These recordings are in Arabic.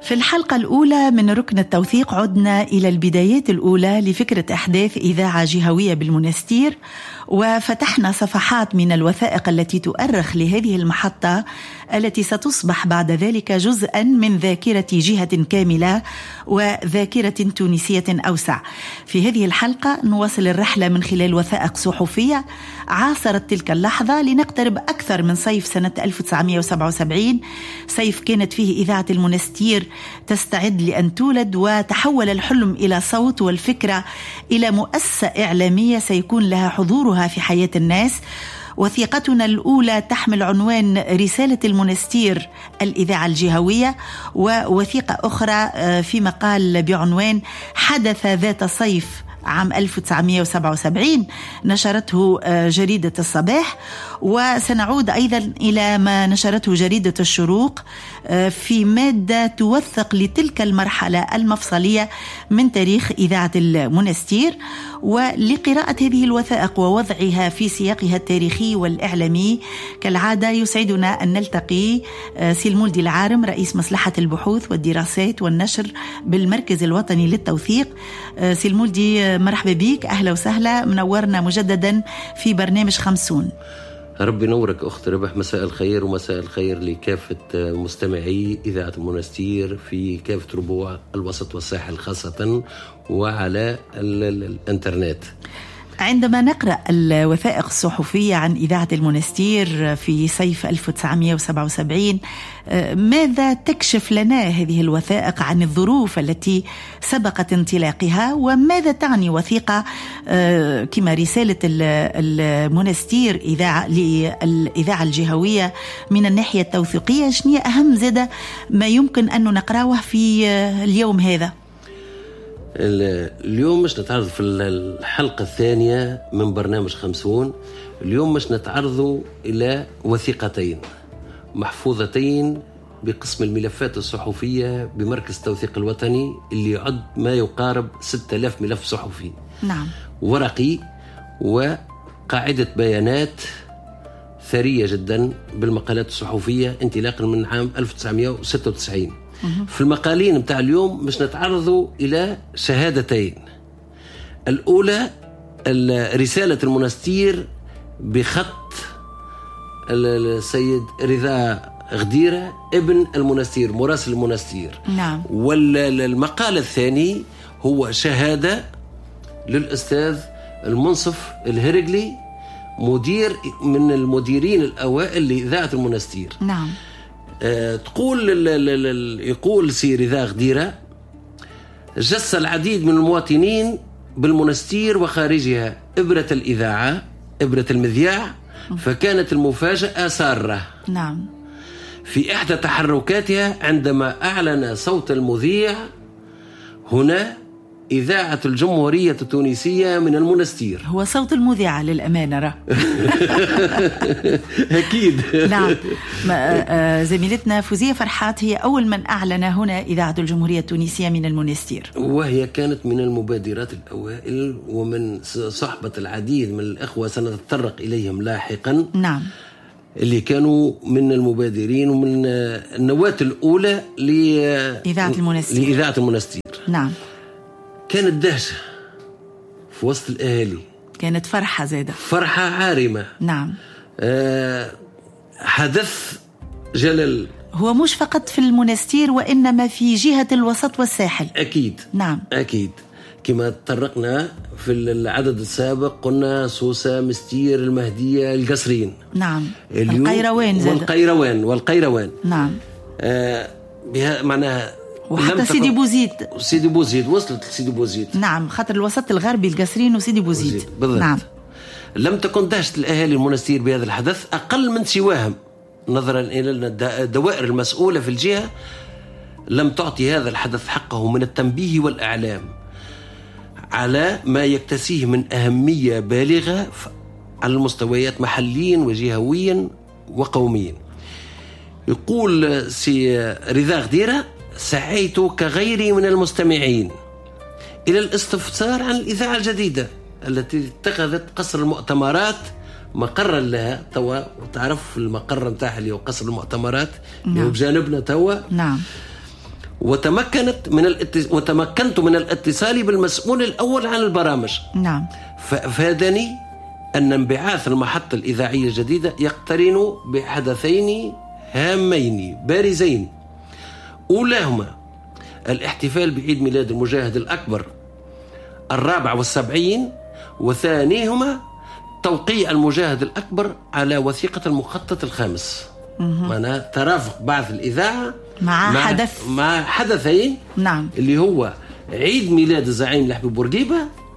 في الحلقة الأولى من ركن التوثيق عدنا إلى البدايات الأولى لفكرة إحداث إذاعة جهوية بالمنستير، وفتحنا صفحات من الوثائق التي تؤرخ لهذه المحطة التي ستصبح بعد ذلك جزءا من ذاكرة جهة كاملة وذاكرة تونسية أوسع. في هذه الحلقة نواصل الرحلة من خلال وثائق صحفية عاصرت تلك اللحظة لنقترب أكثر من صيف سنة 1977، صيف كانت فيه إذاعة المنستير تستعد لأن تولد، وتحول الحلم إلى صوت والفكرة إلى مؤسسة إعلامية سيكون لها حضورها في حياة الناس. وثيقتنا الأولى تحمل عنوان رسالة المنستير الإذاعة الجهوية، ووثيقة أخرى في مقال بعنوان حدث ذات صيف عام 1977 نشرته جريدة الصباح. وسنعود أيضا إلى ما نشرته جريدة الشروق في مادة توثق لتلك المرحلة المفصلية من تاريخ إذاعة المنستير. ولقراءة هذه الوثائق ووضعها في سياقها التاريخي والإعلامي كالعادة يسعدنا أن نلتقي سلمولدي العارم، رئيس مصلحة البحوث والدراسات والنشر بالمركز الوطني للتوثيق. سلمولدي مرحبا بك، أهلا وسهلا، منورنا مجددا في برنامج 50. ربي نورك أخت ربح، مساء الخير ومساء الخير لكافة مستمعي إذاعة المنستير في كافة ربوع الوسط والساحل خاصة وعلى الانترنت. عندما نقرأ الوثائق الصحفية عن إذاعة المنستير في صيف 1977 ماذا تكشف لنا هذه الوثائق عن الظروف التي سبقت انطلاقها، وماذا تعني وثيقة كما رسالة المنستير للإذاعة الجهوية من الناحية التوثيقية؟ شنو أهم زادة ما يمكن أن نقرأه في اليوم هذا؟ اليوم مش نتعرض في الحلقة الثانية من برنامج 50. اليوم مش نتعرض إلى وثيقتين محفوظتين بقسم الملفات الصحفية بمركز التوثيق الوطني اللي يعد ما يقارب 6000 ملف صحفي. نعم. ورقي وقاعدة بيانات ثرية جدا بالمقالات الصحفية انطلاقا من عام 1996. في المقالين متاع اليوم مش نتعرضوا إلى شهادتين. الأولى رسالة المنستير بخط السيد رضا غديرة ابن المنستير مراسل المنستير. نعم. والمقال الثاني هو شهادة للأستاذ المنصف الهرقلي، مدير من المديرين الأوائل لإذاعة المنستير. نعم. يقول سي رضا غديرة: جس العديد من المواطنين بالمنستير وخارجها إبرة الإذاعة، إبرة المذياع، فكانت المفاجأة سارة. نعم. في إحدى تحركاتها عندما أعلن صوت المذيع: هنا إذاعة الجمهورية التونسية من المنستير. هو صوت المذيعة للأمانة أكيد. نعم. زميلتنا فوزية فرحات هي أول من أعلن هنا إذاعة الجمهورية التونسية من المنستير، وهي كانت من المبادرات الأوائل ومن صحبة العديد من الأخوة سنتطرق إليهم لاحقا. نعم. اللي كانوا من المبادرين ومن النواة الأولى لإذاعة المنستير. نعم. كانت دهشة في وسط الأهالي، كانت فرحة زادة، فرحة عارمة. نعم. حدث جلل، هو مش فقط في المنستير وإنما في جهة الوسط والساحل. أكيد. نعم. أكيد. كما تطرقنا في العدد السابق قلنا سوسة، مستير، المهدية، القصرين. نعم. القيروان زاد. والقيروان. نعم. بها معناها وحتى سيدي بوزيد وصلت لسيدي بوزيد. نعم، خاطر الوسط الغربي القصرين وسيدي بوزيد. نعم. لم تكن دهشة الأهالي المنستير بهذا الحدث أقل من سواهم، نظرا إلى الدوائر المسؤولة في الجهة لم تعطي هذا الحدث حقه من التنبيه والإعلام على ما يكتسيه من أهمية بالغة على المستويات محليا وجهويا وقوميا. يقول سي رضا غديرة: سعيت كغيري من المستمعين إلى الاستفسار عن الإذاعة الجديدة التي اتخذت قصر المؤتمرات مقرا لها توا، وتعرف المقر متاعها اللي هو قصر المؤتمرات اللي هو بجانبنا توا. نعم. وتمكنت من الاتصال بالمسؤول الأول عن البرامج. نعم. فأفادني أن انبعاث المحطة الإذاعية الجديدة يقترن بحدثين هامين بارزين، أولاهما الاحتفال بعيد ميلاد المجاهد الأكبر 74، وثانيهما توقيع المجاهد الأكبر على وثيقة المخطط الخامس. معناها ترافق بعث الإذاعة مع حدثين. نعم. اللي هو عيد ميلاد الزعيم لحبيب بورقيبة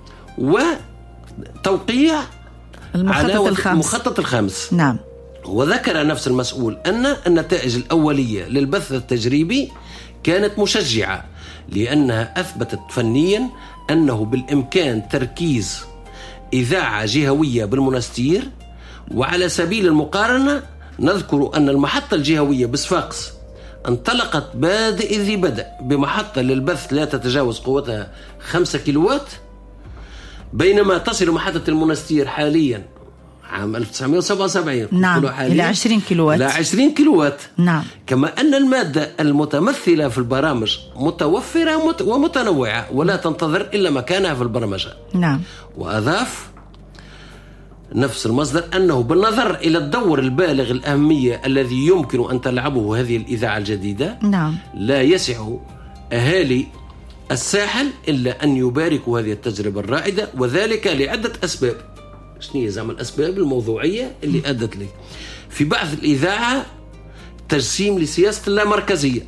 وتوقيع المخطط الخامس. نعم. وذكر نفس المسؤول أن النتائج الأولية للبث التجريبي كانت مشجعة، لأنها أثبتت فنيا أنه بالإمكان تركيز إذاعة جهوية بالمنستير. وعلى سبيل المقارنة نذكر أن المحطة الجهوية بصفاقس انطلقت بادئ ذي بدء بمحطة للبث لا تتجاوز قوتها 5 كيلوات، بينما تصل محطة المنستير حاليا عام 1977 نعم إلى 20 كيلوات. إلى 20 كيلوات. نعم. كما أن المادة المتمثلة في البرامج متوفرة ومتنوعة ولا تنتظر إلا مكانها في البرمجة. نعم. وأضاف نفس المصدر أنه بالنظر إلى الدور البالغ الأهمية الذي يمكن أن تلعبه هذه الإذاعة الجديدة، نعم، لا يسع أهالي الساحل إلا أن يباركوا هذه التجربة الرائدة، وذلك لعدة أسباب. شنو هي زعما الأسباب الموضوعية اللي أدت لي في بعض الإذاعة تجسيم لسياسة اللامركزية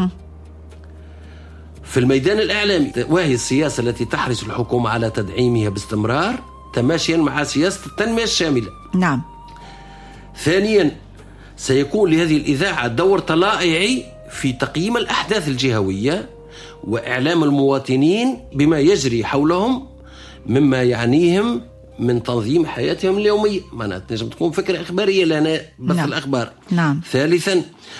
في الميدان الإعلامي، وهي السياسة التي تحرص الحكومة على تدعيمها باستمرار تماشيا مع سياسة التنمية الشاملة. نعم. ثانيا، سيكون لهذه الإذاعة دور طلائعي في تقييم الأحداث الجهوية وإعلام المواطنين بما يجري حولهم مما يعنيهم من تنظيم حياتهم اليومية. معناتها تنجم تكون فكرة إخبارية لنا بث نعم. الأخبار. نعم. ثالثا،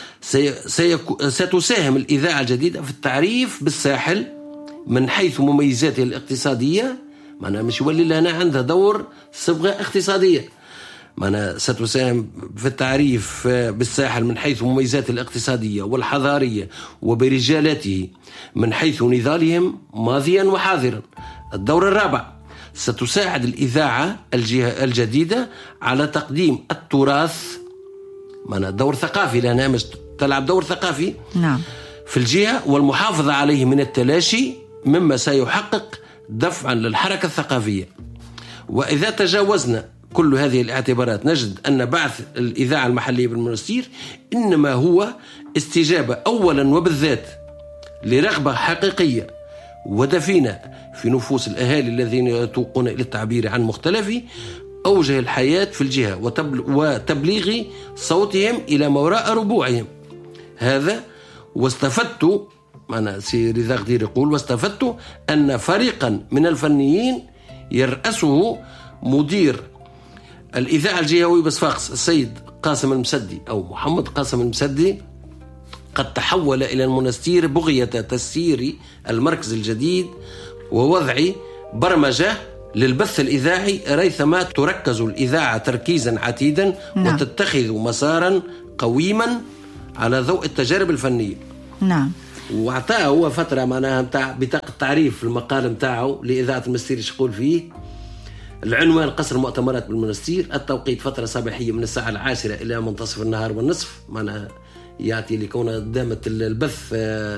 ستساهم الإذاعة الجديدة في التعريف بالساحل من حيث مميزاته الاقتصادية. معناها مش يولي لنا عندها دور صبغة اقتصادية. معناها ستساهم في التعريف بالساحل من حيث مميزاته الاقتصادية والحضارية وبرجالته من حيث نضالهم ماضيا وحاضرا. الدور الرابع، ستساعد الإذاعة الجديدة على تقديم التراث، معناها دور ثقافي، لأنها مش تلعب دور ثقافي. نعم. في الجهة والمحافظة عليه من التلاشي، مما سيحقق دفعا للحركة الثقافية. وإذا تجاوزنا كل هذه الاعتبارات نجد أن بعث الإذاعة المحلية بالمنستير إنما هو استجابة أولا وبالذات لرغبة حقيقية ودفينة في نفوس الأهالي الذين يتوقون إلى التعبير عن مختلف أوجه الحياة في الجهة وتبليغ صوتهم إلى ما وراء ربوعهم. هذا واستفدت، أنا سي رضا غدير يقول، واستفدت أن فريقا من الفنيين يرأسه مدير الإذاعة الجهوية بصفاقس السيد قاسم المسدي أو محمد قاسم المسدي قد تحول إلى المنستير بغية تسيير المركز الجديد ووضع برمجة للبث الإذاعي ريثما تركز الإذاعة تركيزا عتيدا وتتخذ مسارا قويما على ضوء التجارب الفنية. نعم. وعطاه هو فترة معناها بتاع بطاقة تعريف في المقال متاعه لإذاعة المنستير يقول فيه العنوان: قصر مؤتمرات بالمنستير، التوقيت فترة صباحية من الساعة 10 إلى منتصف النهار والنصف، معناها يعطي لكون دامت البث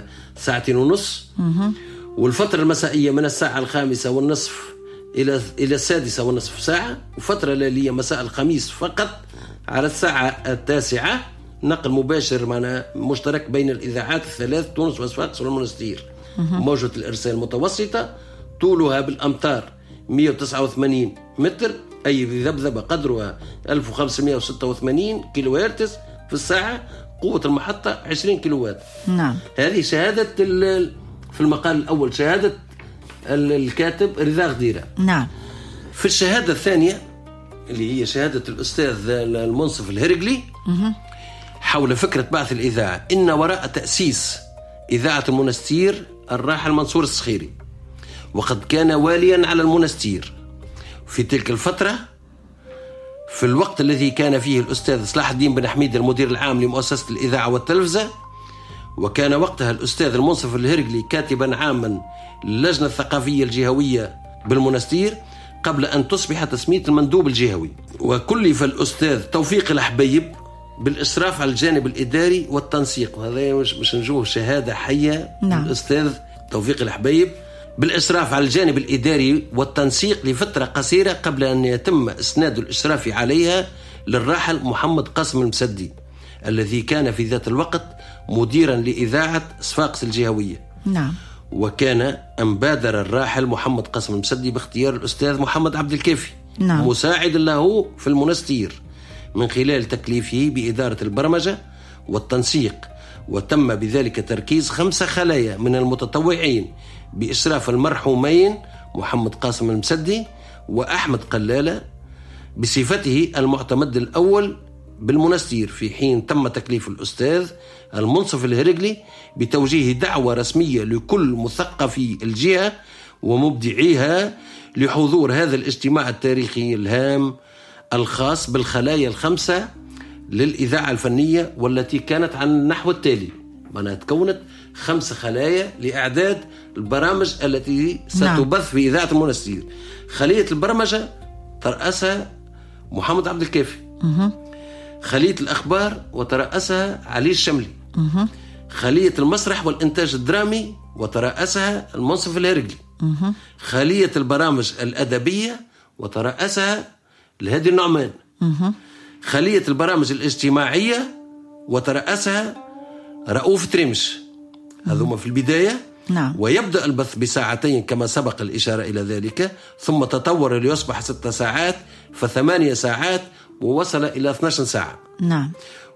2.5 ساعة، والفترة المسائية من الساعة 5:30 إلى 6:30 ساعة، وفترة ليلية مساء الخميس فقط على الساعة 9 نقل مباشر معنا مشترك بين الإذاعات الثلاث تونس وصفاقس والمنستير. موجة الإرسال المتوسطة طولها بالأمتار 189 متر، أي ذبذبة قدرها 1586 كيلو هرتز في الساعة. قوة المحطة 20 كيلوات. نعم. هذه شهادة في المقال الأول شهادة الكاتب رضا غديرة. نعم. في الشهادة الثانية اللي هي شهادة الأستاذ المنصف الهرقلي حول فكرة بعث الإذاعة، إن وراء تأسيس إذاعة المنستير الراحل منصور الصخيري، وقد كان واليا على المنستير في تلك الفترة، في الوقت الذي كان فيه الأستاذ صلاح الدين بن حميد المدير العام لمؤسسة الإذاعة والتلفزة، وكان وقتها الأستاذ المنصف الهرقلي كاتبا عاما للجنة الثقافية الجهوية بالمنستير قبل أن تصبح تسمية المندوب الجهوي. وكلف الأستاذ توفيق الحبيب بالإشراف على الجانب الإداري والتنسيق، وهذا مش نجوه شهادة حية. نعم. الأستاذ توفيق الحبيب بالإشراف على الجانب الإداري والتنسيق لفترة قصيرة قبل أن يتم إسناد الإشراف عليها للراحل محمد قاسم المسدي الذي كان في ذات الوقت مديرا لإذاعة صفاقس الجهوية. نعم. وكان أن بادر الراحل محمد قاسم المسدي باختيار الأستاذ محمد عبد الكافي نعم. مساعد له في المنستير من خلال تكليفه بإدارة البرمجة والتنسيق، وتم بذلك تركيز 5 خلايا من المتطوعين بإشراف المرحومين محمد قاسم المسدي وأحمد قلالة بصفته المعتمد الأول بالمنستير، في حين تم تكليف الأستاذ المنصف الهرقلي بتوجيه دعوة رسمية لكل مثقفي الجهة ومبدعيها لحضور هذا الاجتماع التاريخي الهام الخاص بالخلايا ال5 للإذاعة الفنية، والتي كانت عن النحو التالي: معناها تكونت 5 خلايا لإعداد البرامج التي ستبث في إذاعة المنستير. خلية البرمجة ترأسها محمد عبد الكافي، خلية الأخبار وترأسها علي الشملي، خلية المسرح والإنتاج الدرامي وترأسها المنصف الهرقلي، خلية البرامج الأدبية وترأسها الهادي النعمان، خلية البرامج الاجتماعية وترأسها رؤوف تريمش. هذوما في البداية. نعم. ويبدأ البث ب2 كما سبق الإشارة إلى ذلك، ثم تطور ليصبح 6 ساعات ف8 ساعات ووصل إلى 12 ساعة. نعم.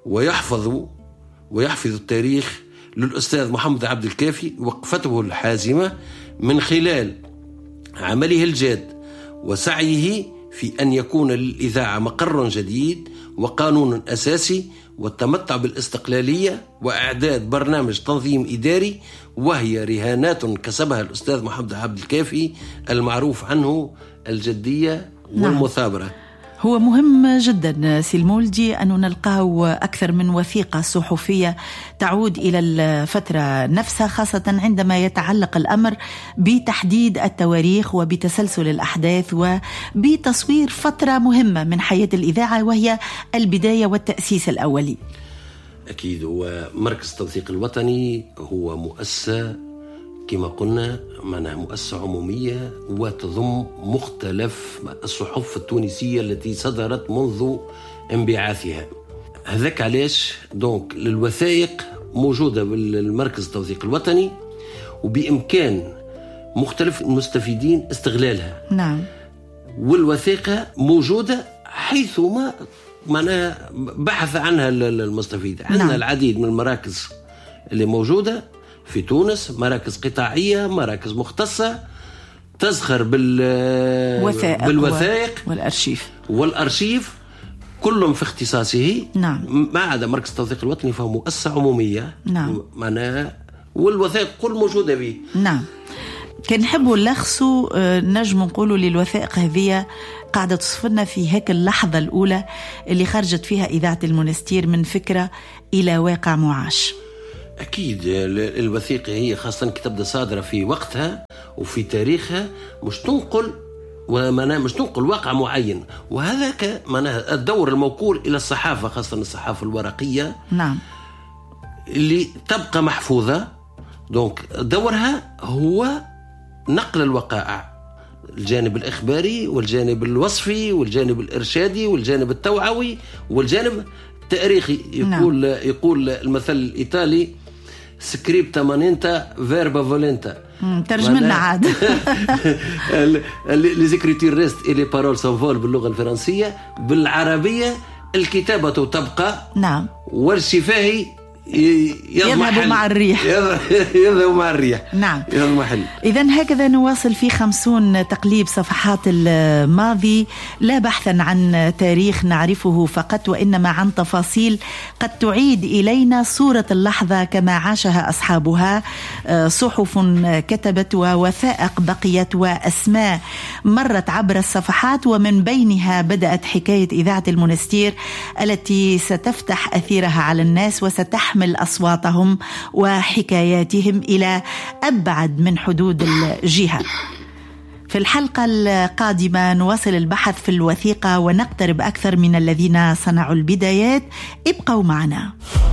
ويحفظ التاريخ للأستاذ محمد عبد الكافي وقفته الحازمة من خلال عمله الجاد وسعيه في أن يكون للإذاعة مقر جديد وقانون أساسي والتمتع بالاستقلالية وإعداد برنامج تنظيم إداري، وهي رهانات كسبها الأستاذ محمد عبد الكافي المعروف عنه الجدية والمثابرة. نعم. هو مهم جدا سي المولدي أن نلقاه أكثر من وثيقة صحفية تعود إلى الفترة نفسها، خاصة عندما يتعلق الأمر بتحديد التواريخ وبتسلسل الأحداث وبتصوير فترة مهمة من حياة الإذاعة وهي البداية والتأسيس الأولي. أكيد. ومركز التوثيق الوطني هو مؤسسة كما قلنا معناها مؤسسة عمومية وتضم مختلف الصحف التونسية التي صدرت منذ انبعاثها. هذاك علاش دونك للوثائق موجودة بالمركز التوثيق الوطني وبإمكان مختلف المستفيدين استغلالها. نعم. والوثيقة موجودة حيثما معناها بحث عنها المستفيد. عندنا نعم. العديد من المراكز اللي موجودة في تونس، مراكز قطاعية، مراكز مختصة تزخر بالوثائق والأرشيف كلهم في اختصاصه. نعم. ما عدا مركز التوثيق الوطني فهو مؤسسة عمومية. نعم. معناها والوثائق كل موجودة به. نعم. كان نحبوا نلخصوا نجم نقولوا للوثائق هذه قاعدة تصفنا في هيك اللحظة الأولى اللي خرجت فيها إذاعة المنستير من فكرة إلى واقع معاش. أكيد الوثيقة هي خاصة كتبدأ صادرة في وقتها وفي تاريخها مش تنقل واقع معين، وهذا معناها الدور الموكول إلى الصحافة خاصة الصحافة الورقية. نعم. اللي تبقى محفوظة. دونك دورها هو نقل الوقائع، الجانب الإخباري والجانب الوصفي والجانب الإرشادي والجانب التوعوي والجانب التاريخي. يقول المثل الإيطالي سكريبتا مانينتا فيربا فولنتا. ترجم لنا عاد. ليزيكريتور ريست إلي بارول سانفول باللغة الفرنسية. بالعربية الكتابة تبقى. نعم. والشفاهي يذهب مع الريح. يذهب مع الريح. نعم. يذهب. إذن هكذا نواصل في 50 تقليب صفحات الماضي، لا بحثا عن تاريخ نعرفه فقط وإنما عن تفاصيل قد تعيد إلينا صورة اللحظة كما عاشها أصحابها. صحف كتبت ووثائق بقيت وأسماء مرت عبر الصفحات، ومن بينها بدأت حكاية إذاعة المنستير التي ستفتح أثيرها على الناس وستحمل تحمل أصواتهم وحكاياتهم إلى أبعد من حدود الجهة. في الحلقة القادمة نواصل البحث في الوثيقة ونقترب أكثر من الذين صنعوا البدايات. ابقوا معنا.